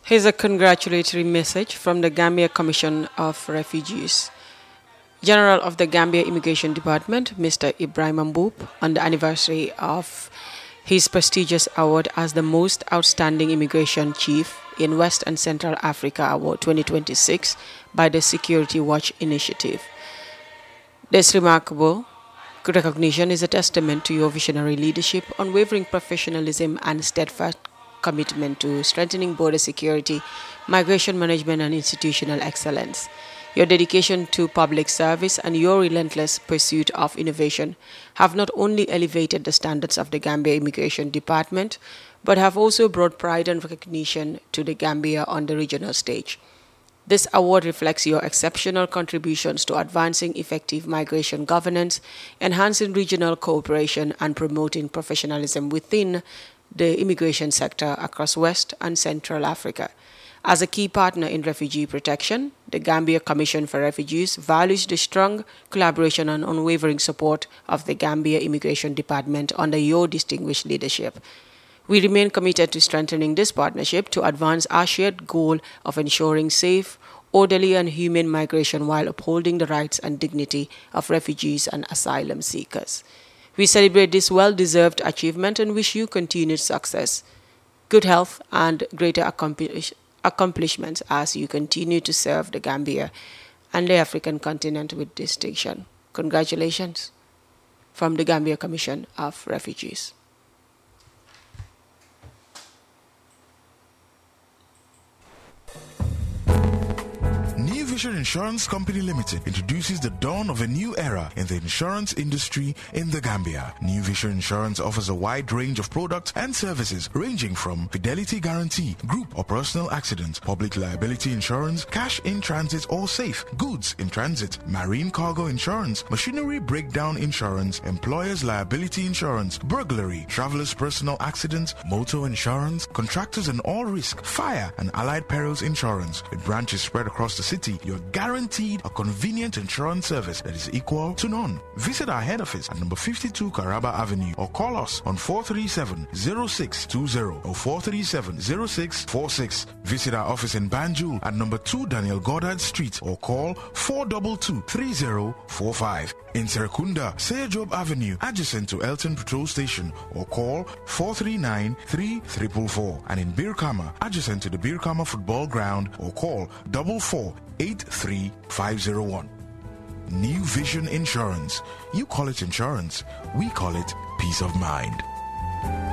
Here's a congratulatory message from the Gambia Commission of Refugees. General of the Gambia Immigration Department, Mr. Ibrahim Mboub, on the anniversary of his prestigious award as the Most Outstanding Immigration Chief in West and Central Africa Award 2026 by the Security Watch Initiative. This remarkable recognition is a testament to your visionary leadership, unwavering professionalism, and steadfast commitment to strengthening border security, migration management, and institutional excellence. Your dedication to public service and your relentless pursuit of innovation have not only elevated the standards of the Gambia Immigration Department, but have also brought pride and recognition to the Gambia on the regional stage. This award reflects your exceptional contributions to advancing effective migration governance, enhancing regional cooperation, and promoting professionalism within the immigration sector across West and Central Africa. As a key partner in refugee protection, the Gambia Commission for Refugees values the strong collaboration and unwavering support of the Gambia Immigration Department under your distinguished leadership. We remain committed to strengthening this partnership to advance our shared goal of ensuring safe, orderly, and humane migration while upholding the rights and dignity of refugees and asylum seekers. We celebrate this well-deserved achievement and wish you continued success, good health, and greater accomplishments as you continue to serve the Gambia and the African continent with distinction. Congratulations from the Gambia Commission of Refugees. New Vision Insurance Company Limited introduces the dawn of a new era in the insurance industry in the Gambia. New Vision Insurance offers a wide range of products and services ranging from fidelity guarantee, group or personal accident, public liability insurance, cash in transit or safe, goods in transit, marine cargo insurance, machinery breakdown insurance, employer's liability insurance, burglary, traveler's personal accident, motor insurance, contractors and all risk, fire and allied perils insurance. With branches spread across the city, you're guaranteed a convenient insurance service that is equal to none. Visit our head office at number 52 Caraba Avenue or call us on 437-0620 or 437-0646. Visit our office in Banjul at number 2 Daniel Goddard Street or call 422-3045. In Serekunda, Seyajob Avenue, adjacent to Elton Patrol Station, or call 439-3444. And in Birkama, adjacent to the Birkama Football Ground, or call 4483501. New Vision Insurance. You call it insurance, we call it peace of mind.